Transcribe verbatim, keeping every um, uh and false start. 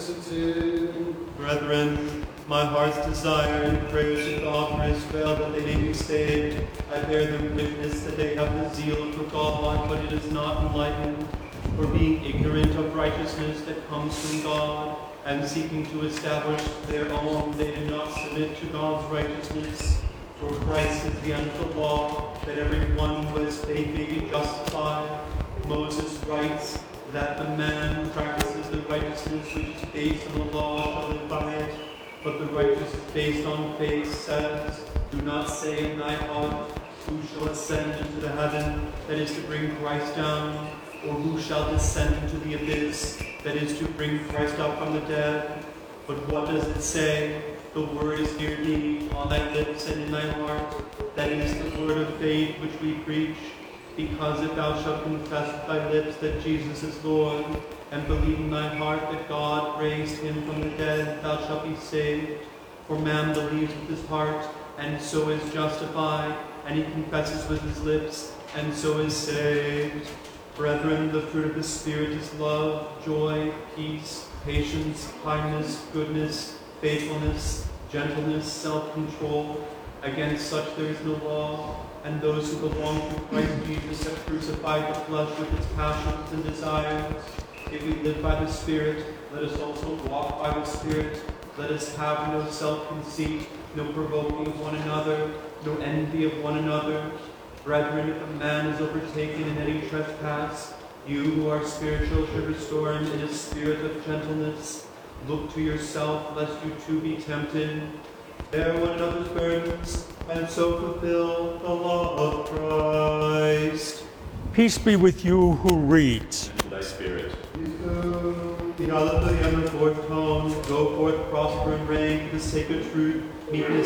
solicitude. Brethren, my heart's desire and prayer to God for Israel that they may be saved. I bear them witness that they have the zeal for God, but it is not enlightened. For being ignorant of righteousness that comes from God, and seeking to establish their own, they do not submit to God's righteousness. For Christ is the end of the law, that everyone who has faith may be justified. Moses writes that the man who practices the righteousness which is based on the law shall live by it. But the righteousness based on faith says, do not say in thy heart, who shall ascend into the heaven, that is to bring Christ down, or who shall descend into the abyss, that is to bring Christ up from the dead. But what does it say? The word is near thee, on thy lips and in thy heart. That is the word of faith which we preach. Because if thou shalt confess with thy lips that Jesus is Lord, and believe in thy heart that God raised him from the dead, thou shalt be saved. For man believes with his heart, and so is justified, and he confesses with his lips, and so is saved. Brethren, the fruit of the Spirit is love, joy, peace, patience, kindness, goodness, faithfulness, gentleness, self-control. Against such there is no law. And those who belong to Christ Jesus have crucified the flesh with its passions and desires. If we live by the Spirit, let us also walk by the Spirit. Let us have no self-conceit, no provoking of one another, no envy of one another. Brethren, if a man is overtaken in any trespass, you who are spiritual should restore him in a spirit of gentleness. Look to yourself, lest you too be tempted. Bear one another's burdens, and so fulfill the law of Christ. Peace be with you who reads. And thy spirit. The hallelujah and the fourth tone, go forth, prosper and reign, the sacred truth, meekness,